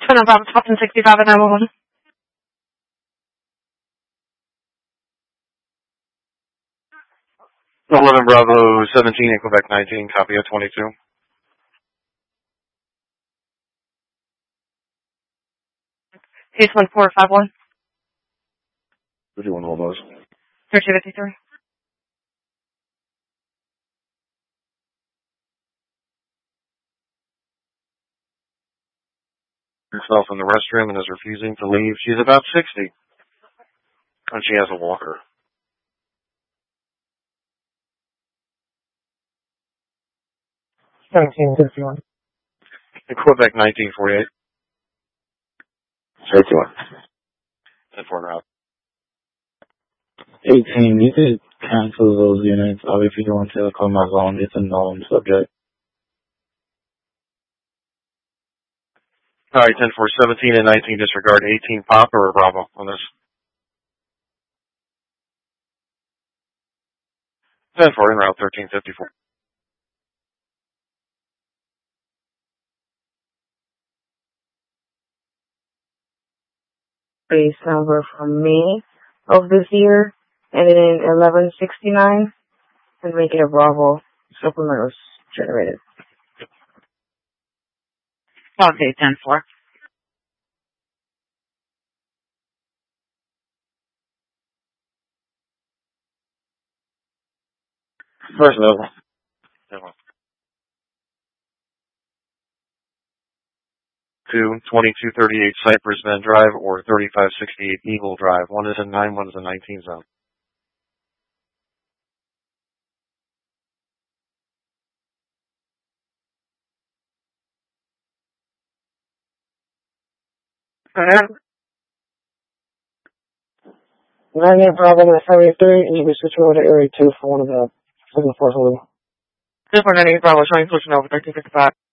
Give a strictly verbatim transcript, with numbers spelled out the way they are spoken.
Center Bravo, Thompson sixty-five at nine one one. eleven Bravo seventeen in Quebec nineteen, copy at twenty-two. Case one four five one. We're doing all those. thirteen fifty-three. Herself in the restroom and is refusing to leave. She's about sixty. And she has a walker. seventeen fifty-one. In Quebec nineteen forty-eight. thirty-one. ten four route. eighteen, you could cancel those units. Obviously, you want to come as long. It's a known subject. Alright, ten four, seventeen and nineteen disregard. eighteen Pop or Bravo on this? ten four in route thirteen fifty-four. Base number from May of this year, and then eleven sixty-nine, and make it a Bravo. Supplement was generated. Okay, ten four. First level. Two, twenty-two thirty-eight Cypress Bend Drive or thirty-five sixty-eight Eagle Drive. One is in nine, one is in nineteen zone. Alright. nine eight Bravo at seventy-three, and you can switch over to area two for one of the seven four. This one, nine eight Bravo, showing switching over thirteen fifty-five.